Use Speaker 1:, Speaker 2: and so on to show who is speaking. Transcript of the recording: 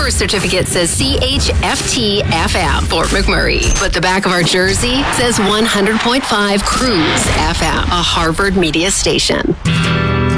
Speaker 1: birth certificate says CHFT-FM, Fort McMurray. But the back of our jersey says 100.5 Cruise FM, a Harvard media station.